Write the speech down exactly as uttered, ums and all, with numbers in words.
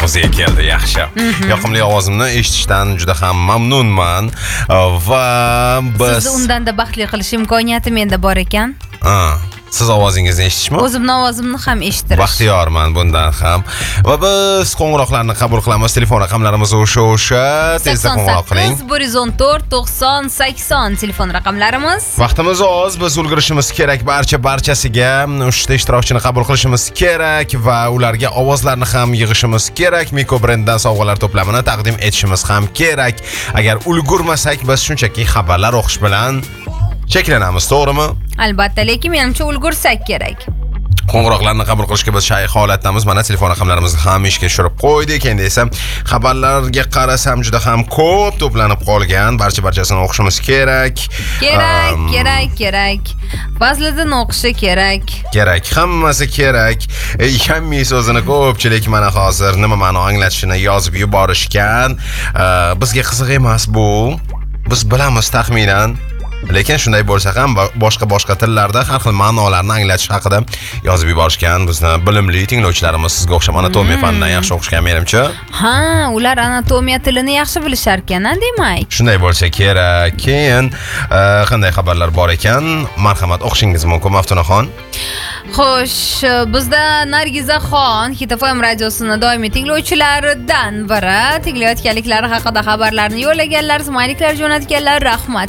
o'ziga keldi, yaxshi. Yoqimli ovozimni eshitishdan juda ham mamnunman va biz sizni undanda baxtli qilish imkoniyati menda bor ekan. Ha, siz ovozingizni eshitishmi? O'zimning ovozimni ham eshitirish. Baxtiyorman bundan ham. Va biz qo'ng'iroqlarni qabul qilamiz. Telefon raqamlarimiz o'sha-o'sha. Tezda qo'ng'iroq qiling. bir yuz o'n to'rt to'qson sakson telefon raqamlarimiz. Vaqtimiz oz, biz ulgurishimiz kerak. Barcha barchasiga uchta ishtirokchini qabul qilishimiz kerak va ularga ovozlarni ham yig'ishimiz kerak. Miko brendidan sovg'alar to'plamini taqdim etishimiz ham kerak. Agar ulgurmasak, biz shunchaki xabarlar o'qish bilan cheklanamiz, to'g'rimi? Albatta, lekin menimcha ulgursak kerak. Qo'ng'iroqlarni qabul qilishga biz shay holatdamiz. Mana telefon raqamlarimizni ham ishga tushirib qo'ydik. Endi esa xabarlarga qarasam juda ham ko'p to'planib qolgan. Barcha barchasini o'qishimiz kerak. Kerak, Um, kerak, kerak. Fazlidan o'qishi kerak. Kerak, hammasi kerak. E, Yammi so'zini ko'pchilik mana hozir nima ma'no anglatishini yozib yuborishgan. E, bizga qiziq emas bu. Biz bilamiz taxminan. Lekin shunday bo'lsa ham boshqa boshqa tillarda har xil ma'nolarni anglatish haqida yozib yuborishgan bizni bilimli tinglovchilarimiz. Sizga o'xshab anatomiya fanidan yaxshi o'qishgan menimcha. Ha, ular anatomiya tilini yaxshi bilishar ekan, demak. Shunday bo'lsa kerak. Keyin e, qanday xabarlar bor ekan? Marhamat, o'qishingiz mumkin, Maftunaxon. Xo'sh, bizda Nargizaxon Hit F M radiosini doimiy tinglovchilaridan biri. Tinglayotganliklari haqida xabarlarni yo'llaganlar, smayliklar jo'natganlar, rahmat.